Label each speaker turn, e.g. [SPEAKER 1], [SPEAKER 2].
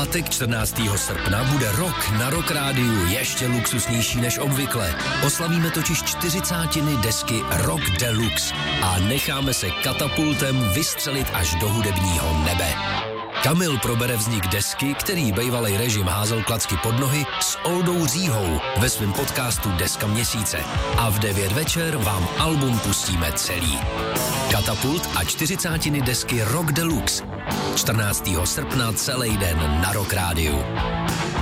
[SPEAKER 1] pátek 14. srpna bude rok na Rock Rádiu ještě luxusnější než obvykle. Oslavíme totiž 40. desky Rock Deluxe a necháme se katapultem vystřelit až do hudebního nebe. Kamil probere vznik desky, který bejvalej režim házel klacky pod nohy, s Oldou Říhou ve svém podcastu Deska měsíce. A v 9 večer vám album pustíme celý. Katapult a 40. desky Rock Deluxe. 14. srpna celý den na Rock Rádiu.